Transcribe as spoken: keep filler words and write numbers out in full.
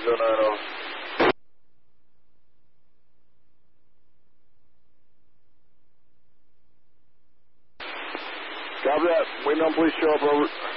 zero nine zero. Copy that. Wing on, please show up, over.